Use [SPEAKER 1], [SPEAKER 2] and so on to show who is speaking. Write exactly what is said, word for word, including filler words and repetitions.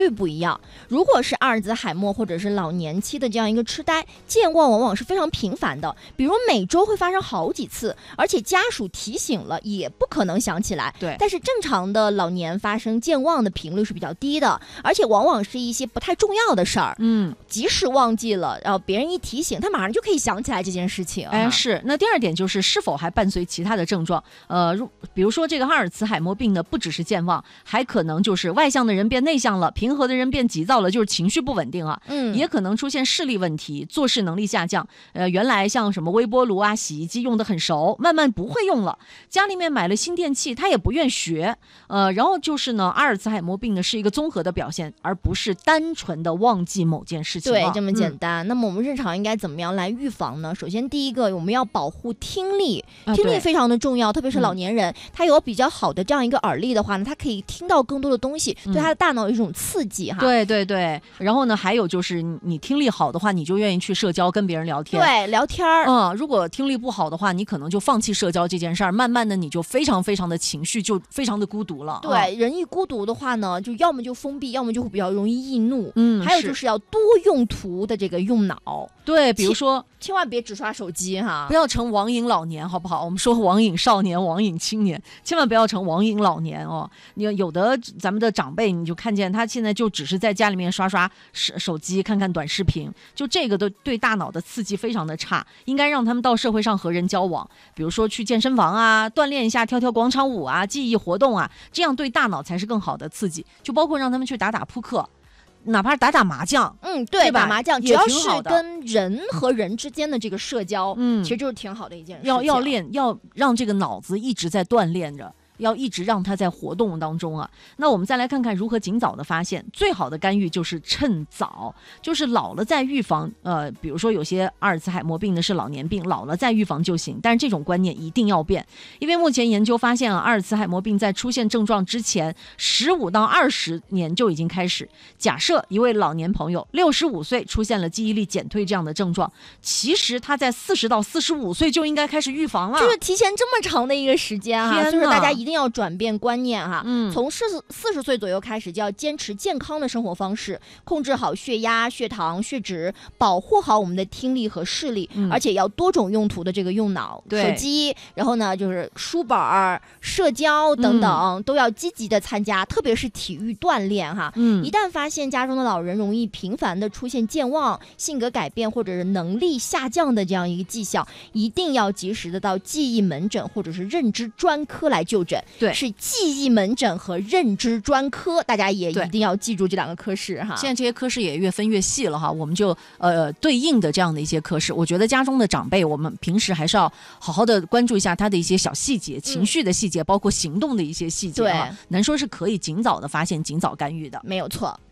[SPEAKER 1] 率不一样。如果是阿尔兹海默或者是老年期的这样一个痴呆，健忘往往是非常频繁的，比如每周会发生好几次，而且家属提醒了也不可能想起来。
[SPEAKER 2] 对，
[SPEAKER 1] 但是正常的老年发生健忘的频率是比较低的，而且往往是一些不太重要的事儿，
[SPEAKER 2] 嗯，
[SPEAKER 1] 即使忘记了，然后别人一提醒，他马上就可以想起来这件事情。
[SPEAKER 2] 哎，是。那第二点就是是否还伴随其他的症状，呃，比如说这个阿尔茨海默病呢，不只是健忘，还可能就是外向的人变内向了，平和的人变急躁了，就是情绪不稳定啊，
[SPEAKER 1] 嗯，
[SPEAKER 2] 也可能出现视力问题，做事能力下降。呃，原来像什么微波炉啊、洗衣机用得很熟，慢慢不会用了。家里面买了新电器，他也不愿学。呃，然后就是呢，阿尔茨海默病呢是一个综合的表现，而不是单纯的忘记某件事情。
[SPEAKER 1] 对，这么简单。
[SPEAKER 2] 嗯、
[SPEAKER 1] 那么我们日常应该怎么样来预防呢？首先，第一个，我们要保护听力，
[SPEAKER 2] 啊、
[SPEAKER 1] 听力非常的重要，特别是老年人，嗯、他有比较好的这样一个耳力的话呢，他可以听到更多的东西，对他的大脑有一种刺激哈。
[SPEAKER 2] 对对对。然后呢，还有就是你听力好的话，你就愿意去社交，跟别人聊天。
[SPEAKER 1] 对，聊天儿。
[SPEAKER 2] 嗯，如果听力不好的话，你可能就放弃社交这件事儿，慢慢的你就非常非常的情绪就非常的孤独了。
[SPEAKER 1] 对，嗯、人一孤独的话呢，就要么就封闭，要么就会比较容易易怒。
[SPEAKER 2] 嗯，
[SPEAKER 1] 还有就是要多用途的这个用脑。
[SPEAKER 2] 对，比如说
[SPEAKER 1] 千万别只刷手机哈，
[SPEAKER 2] 不要成网瘾老年，好不好？我们说网瘾少年、网瘾青年，千万不要成网瘾老年哦。你有的咱们的长辈，你就看见他现在就只是在家里面刷刷手手机、看看短视频，就这个的对大脑的刺激非常的差，应该让他们到社会上和人交往，比如说去健身房啊，锻炼一下，跳跳广场舞啊，记忆活动啊，这样对大脑才是更好的刺激。就包括让他们去打打扑克。哪怕打打麻将，
[SPEAKER 1] 嗯，对，
[SPEAKER 2] 对吧？
[SPEAKER 1] 打麻将，只要是跟人和人之间的这个社交，嗯，其实就是挺好的一件事情。
[SPEAKER 2] 要要练，要让这个脑子一直在锻炼着。要一直让它在活动当中啊。那我们再来看看如何尽早的发现，最好的干预就是趁早，就是老了再预防。呃，比如说有些阿尔茨海默病呢是老年病，老了再预防就行。但是这种观念一定要变，因为目前研究发现啊，阿尔茨海默病在出现症状之前，十五到二十年就已经开始。假设一位老年朋友六十五岁出现了记忆力减退这样的症状，其实他在四十到四十五岁就应该开始预防了，
[SPEAKER 1] 就是提前这么长的一个时间哈，就是大家一定要转变观念哈，
[SPEAKER 2] 嗯，
[SPEAKER 1] 从四十四十岁左右开始就要坚持健康的生活方式，控制好血压、血糖、血脂，保护好我们的听力和视力，嗯、而且要多种用途的这个用脑，手机，然后呢就是书本、社交等等、嗯、都要积极的参加，特别是体育锻炼哈。嗯，一旦发现家中的老人容易频繁的出现健忘、性格改变或者是能力下降的这样一个迹象，一定要及时的到记忆门诊或者是认知专科来就诊。
[SPEAKER 2] 对，
[SPEAKER 1] 是记忆门诊和认知专科，大家也一定要记住这两个科室哈。
[SPEAKER 2] 现在这些科室也越分越细了哈，我们就呃对应的这样的一些科室，我觉得家中的长辈，我们平时还是要好好的关注一下他的一些小细节、情绪的细节，嗯、包括行动的一些细节哈，能说是可以尽早的发现、尽早干预的，
[SPEAKER 1] 没有错。